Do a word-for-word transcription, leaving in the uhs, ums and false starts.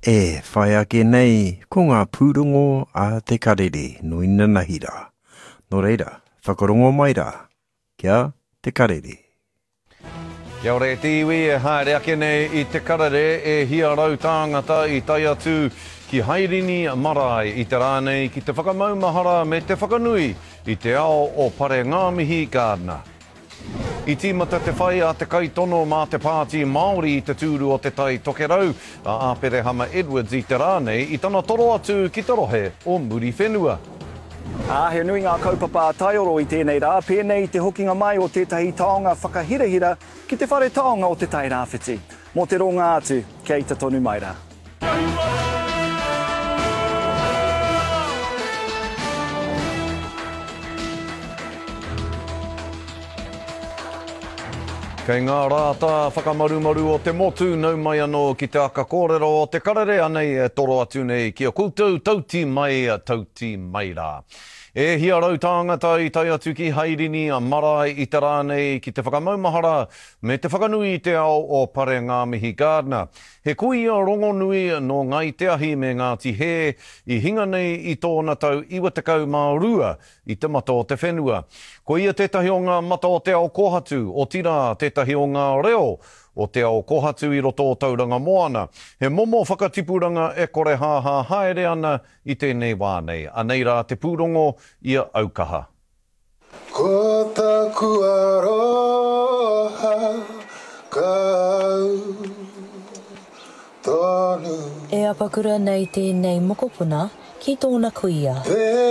E, whai ake nei, ko ngā pūrongo a te karere no inanahira. No reira, whakarongo mai rā, kia te karere. Kia ora e te iwi e haere ake nei i te karere e hia rau tāngata i tai atu ki Hairini Marae i te rānei ki te whakamaumahara me te whakanui i te ao o Pare Ngāmihi Gardner. I tīmata te whai a te kaitono mā te pāti Māori i te tūru o te tai tokerau a Āpere Hama Edwards i te rānei i tana toro atu ki te rohe o Muri Whenua. Ah, he nui ngā kaupapa taioro i tēnei rā, pēnei te hokinga mai o tētahi taonga whakahirahira ki te whare taonga o te tai rāwhiti. Mō te ronga atu, kei te tonu mai rā. Kei ngā rāta whakamarumaru o te motu nau mai anō ki te aka kōrero o te karere anei e toro atu nei ki a koutou tauti mai a tauti mai rā. E hia rau tāngata i tai atu ki Hairini Marae i te rānei ki te whakamaumahara me te whakanui i te ao o Pare Ngāmihi Gardner. He kuia rongo nui no ngai te ahi me Ngāti He i hinga nei i tōna tau iwatakau mā rua i te mata o te whenua. Ko ia tētahi o ngā mata o te ao kohatu, o tira tētahi o ngā reo o te ao kohatu i roto o tauranga moana. He momo whakatipuranga e kore hāhā haere ana i tēnei wānei. Anei rā te pūrongo ia aukaha. Ko taku aroha kau tonu. E apakura nei tēnei mokopuna ki tōna kuia.